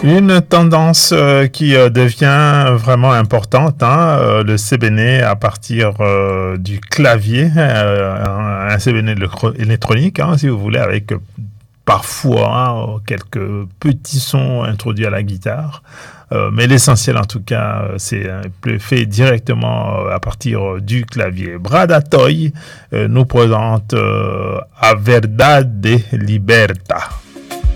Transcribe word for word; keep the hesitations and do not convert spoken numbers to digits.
Une tendance euh, qui euh, devient vraiment importante, hein, euh, le C B N à partir euh, du clavier, euh, un, un C B N électronique, hein, si vous voulez, avec euh, parfois euh, quelques petits sons introduits à la guitare. Euh, mais l'essentiel, en tout cas, euh, c'est euh, fait directement euh, à partir euh, du clavier. Brad Atoy euh, nous présente euh, A Verdade Liberta.